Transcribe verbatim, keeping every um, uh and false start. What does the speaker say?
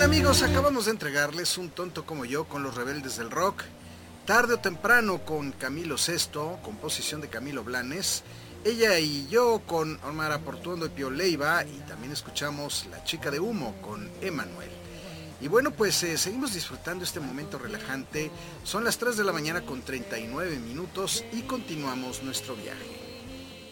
Amigos, acabamos de entregarles Un tonto como yo con Los Rebeldes del Rock. Tarde o temprano con Camilo Sesto, composición de Camilo Blanes. Ella y yo con Omar Portuondo y Pío Leiva. Y también escuchamos La Chica de Humo con Emanuel. Y bueno, pues eh, seguimos disfrutando este momento relajante. Son las tres de la mañana con treinta y nueve minutos y continuamos nuestro viaje.